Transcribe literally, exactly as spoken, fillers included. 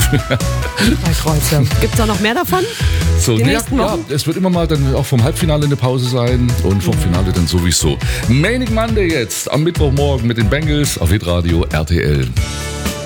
Drei Kreuze. Gibt es auch noch mehr davon? So, Die ja, nächsten ja, Wochen? es wird immer mal dann auch vom Halbfinale eine Pause sein und vom Finale dann sowieso. Manic Monday jetzt am Mittwochmorgen mit den Bengals auf Hitradio R T L.